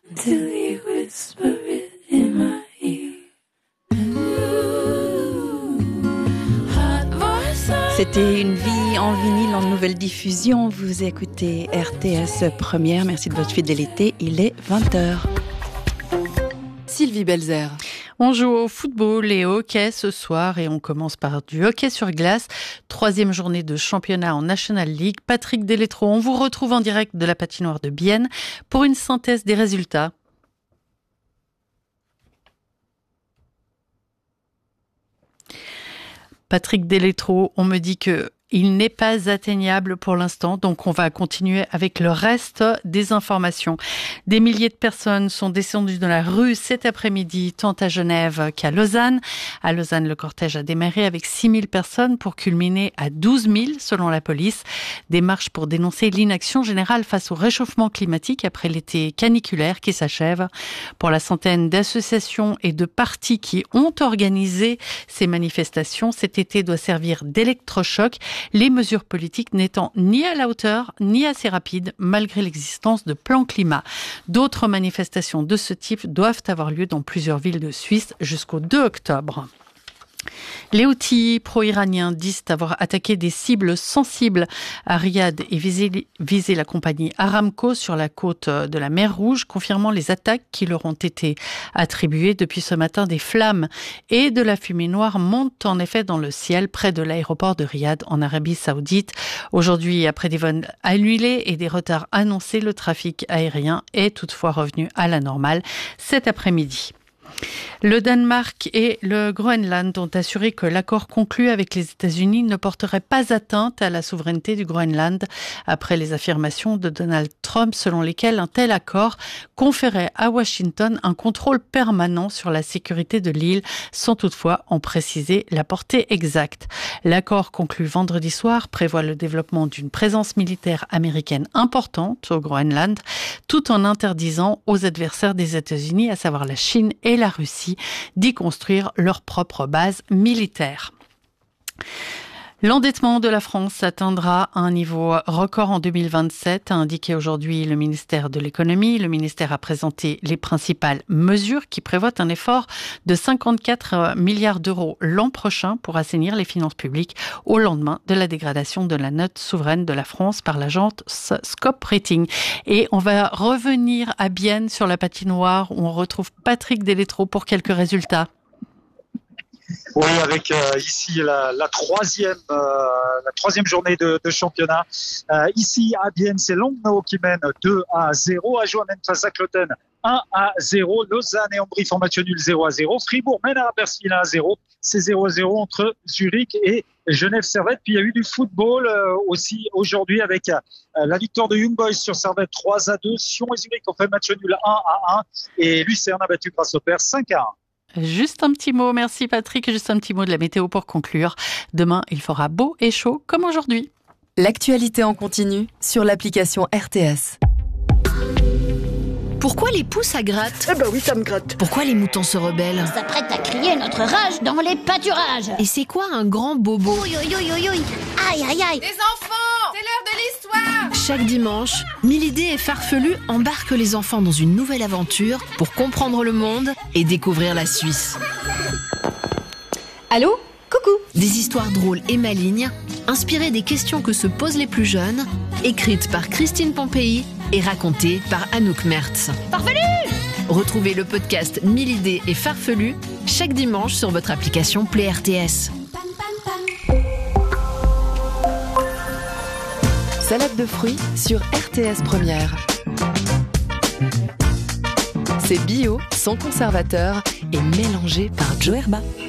till you whisper it in my ear. C'était Une vie en vinyle en nouvelle diffusion. Vous écoutez RTS Première. Merci de votre fidélité. Il est 20h. Sylvie Belzer. On joue au football et au hockey ce soir et on commence par du hockey sur glace. 3e journée de championnat en National League. Patrick Deletro, on vous retrouve en direct de la patinoire de Bienne pour une synthèse des résultats. Patrick Deletro, on me dit qu'il n'est pas atteignable pour l'instant, donc on va continuer avec le reste des informations. Des milliers de personnes sont descendues dans la rue cet après-midi, tant à Genève qu'à Lausanne. À Lausanne, le cortège a démarré avec 6 000 personnes pour culminer à 12 000 selon la police. Des marches pour dénoncer l'inaction générale face au réchauffement climatique après l'été caniculaire qui s'achève. Pour la centaine d'associations et de partis qui ont organisé ces manifestations, cet été doit servir d'électrochoc. Les mesures politiques n'étant ni à la hauteur, ni assez rapides, malgré l'existence de plans climat. D'autres manifestations de ce type doivent avoir lieu dans plusieurs villes de Suisse jusqu'au 2 octobre. Les Houthis pro-iraniens disent avoir attaqué des cibles sensibles à Riyad et visé la compagnie Aramco sur la côte de la mer Rouge, confirmant les attaques qui leur ont été attribuées. Depuis ce matin, des flammes et de la fumée noire montent en effet dans le ciel près de l'aéroport de Riyad en Arabie Saoudite. Aujourd'hui, après des vols annulés et des retards annoncés, le trafic aérien est toutefois revenu à la normale cet après-midi. Le Danemark et le Groenland ont assuré que l'accord conclu avec les États-Unis ne porterait pas atteinte à la souveraineté du Groenland après les affirmations de Donald Trump selon lesquelles un tel accord conférait à Washington un contrôle permanent sur la sécurité de l'île sans toutefois en préciser la portée exacte. L'accord conclu vendredi soir prévoit le développement d'une présence militaire américaine importante au Groenland tout en interdisant aux adversaires des États-Unis, à savoir la Chine et la Russie, d'y construire leur propre base militaire. L'endettement de la France atteindra un niveau record en 2027, a indiqué aujourd'hui le ministère de l'économie. Le ministère a présenté les principales mesures qui prévoient un effort de 54 milliards d'euros l'an prochain pour assainir les finances publiques au lendemain de la dégradation de la note souveraine de la France par l'agence Scope Rating. Et on va revenir à Bienne sur la patinoire où on retrouve Patrick Deletro pour quelques résultats. Oui, avec ici la troisième journée de championnat. Ici à Bienne, c'est Langnau qui mène 2-0. Ajoamen face à Cloten 1-0. Lausanne et Ambry font match nul 0-0. Fribourg mène à Rapperswil 1-0. C'est 0-0 entre Zurich et Genève-Servette. Puis il y a eu du football aussi aujourd'hui avec la victoire de Young Boys sur Servette 3-2. Sion et Zurich ont fait match nul 1-1 et Lucerne a battu Grasshopper 5-1. Juste un petit mot, merci Patrick, juste un petit mot de la météo pour conclure. Demain, il fera beau et chaud comme aujourd'hui. L'actualité en continu sur l'application RTS. Pourquoi les poules ça gratte ? Eh ben oui, ça me gratte. Pourquoi les moutons se rebellent ? On s'apprête à crier notre rage dans les pâturages. Et c'est quoi un grand bobo ? Aïe, aïe, aïe. Les enfants, c'est l'heure de l'histoire. Chaque dimanche, Milidé et Farfelu embarquent les enfants dans une nouvelle aventure pour comprendre le monde et découvrir la Suisse. Allô ? Coucou. Des histoires drôles et malignes, inspirées des questions que se posent les plus jeunes, écrites par Christine Pompéi et racontées par Anouk Mertz. Farfelu ! Retrouvez le podcast Milidé et Farfelu chaque dimanche sur votre application Play RTS. Salade de fruits sur RTS Première. C'est bio, sans conservateur et mélangé par Joe Herba.